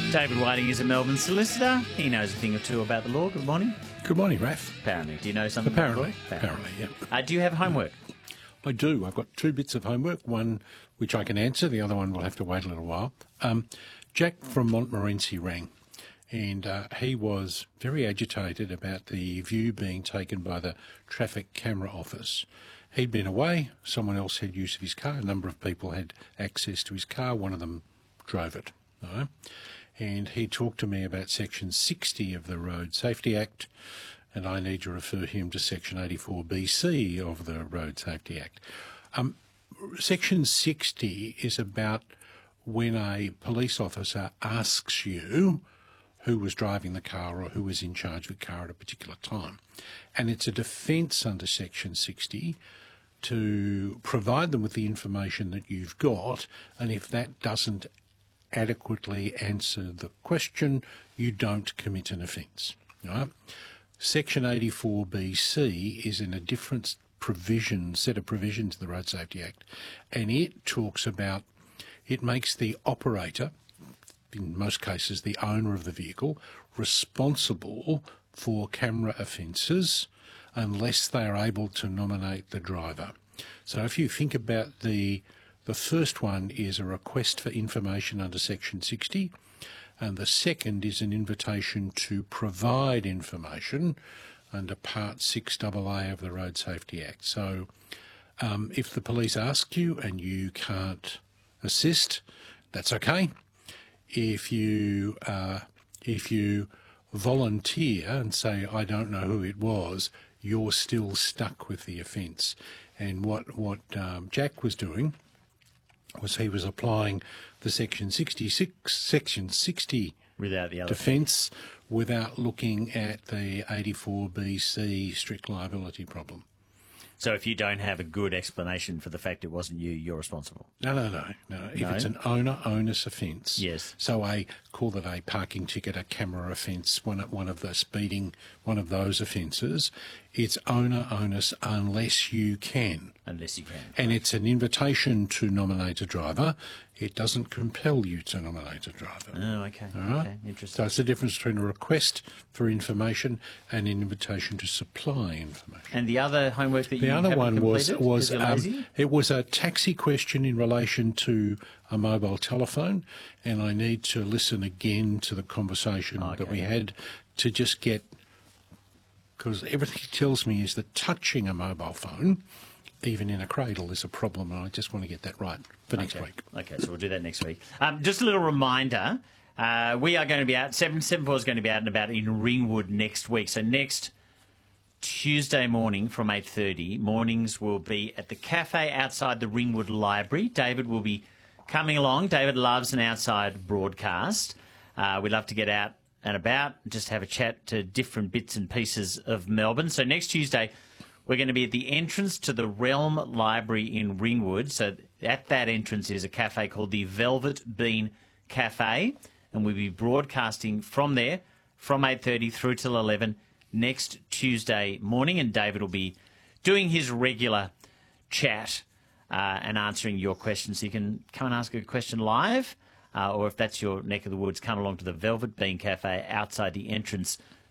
David Whiting is a Melbourne solicitor. He knows a thing or two about the law. Good morning. Good morning, Raph. Apparently. Do you know something Apparently, about the law? yeah. Do you have homework? I do. I've got two bits of homework, one which I can answer, the other one will have to wait a little while. Jack from Montmorency rang, and he was very agitated about the view being taken by the traffic camera office. He'd been away, someone else had use of his car, a number of people had access to his car, one of them drove it. Right? And he talked to me about Section 60 of the Road Safety Act, and I need to refer him to Section 84BC of the Road Safety Act. Section 60 is about when a police officer asks you who was driving the car or who was in charge of the car at a particular time. And it's a defence under Section 60 to provide them with the information that you've got, and if that doesn't adequately answer the question, you don't commit an offence. Right? Section 84BC is in a different set of provisions of the Road Safety Act, and it talks about, it makes the operator, in most cases the owner of the vehicle, responsible for camera offences unless they are able to nominate the driver. So if you think about the first one is a request for information under Section 60, and the second is an invitation to provide information under Part 6AA of the Road Safety Act. So if the police ask you and you can't assist, that's okay. If you volunteer and say, I don't know who it was, you're still stuck with the offence. And what Jack was doing was he was applying the Section 60 Without the other defence without looking at the 84BC strict liability problem. So if you don't have a good explanation for the fact it wasn't you, you're responsible? No. If it's an owner-onus offence, yes. So call it a parking ticket, a camera offence, one of the speeding, one of those offences, it's owner-onus unless you can. Unless you can. And it's an invitation to nominate a driver. It doesn't compel you to nominate a driver. Oh, okay. All right? Okay, interesting. So it's the difference between a request for information and an invitation to supply information. And the other homework that The other one was it was a taxi question in relation to a mobile telephone, and I need to listen again to the conversation that we had to just get, because everything he tells me is that touching a mobile phone, even in a cradle, is a problem, and I just want to get that right for next week. Okay, so we'll do that next week. Just a little reminder, we are going to be out, 774 is going to be out and about in Ringwood next week. So next Tuesday morning from 8:30, mornings will be at the cafe outside the Ringwood Library. David will be coming along. David loves an outside broadcast. We'd love to get out and about, just have a chat to different bits and pieces of Melbourne. So next Tuesday, we're going to be at the entrance to the Realm Library in Ringwood. So at that entrance is a cafe called the Velvet Bean Cafe, and we'll be broadcasting from there from 8:30 through till 11 next Tuesday morning, and David will be doing his regular chat and answering your questions. So you can come and ask a question live, or if that's your neck of the woods, come along to the Velvet Bean Cafe outside the entrance